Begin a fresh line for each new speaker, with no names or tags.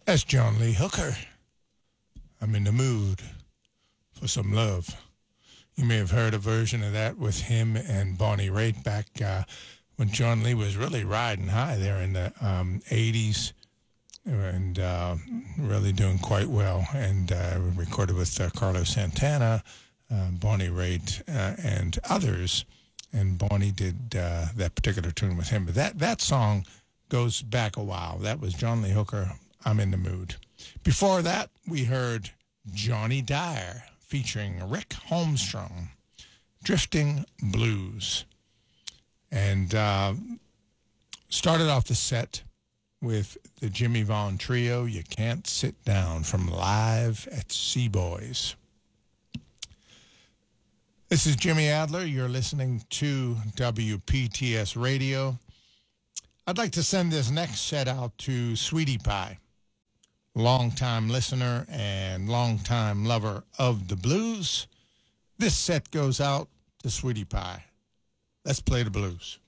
That's John Lee Hooker. I'm in the mood for some love. You may have heard a version of that with him and Bonnie Raitt back when John Lee was really riding high there in the 80s and really doing quite well. And recorded with Carlos Santana, Bonnie Raitt, and others. And Bonnie did that particular tune with him. But that song goes back a while. That was John Lee Hooker, I'm in the Mood. Before that, we heard Johnny Dyer featuring Rick Holmstrom, Drifting Blues. And started off the set with the Jimmy Vaughn Trio, You Can't Sit Down, from Live at Seaboys. This is Jimmy Adler. You're listening to WPTS Radio. I'd like to send this next set out to Sweetie Pie, longtime listener and longtime lover of the blues. This set goes out to Sweetie Pie. Let's play the blues.